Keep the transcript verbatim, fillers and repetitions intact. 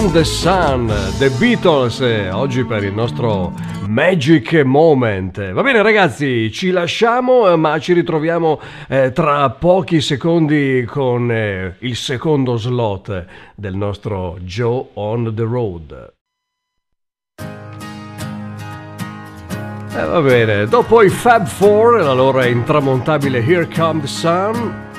The Sun, The Beatles, eh, oggi per il nostro Magic Moment. Va bene ragazzi, ci lasciamo, eh, ma ci ritroviamo eh, tra pochi secondi con eh, il secondo slot del nostro Joe on the Road. Eh, va bene, dopo i Fab Four e la loro intramontabile Here Come the Sun,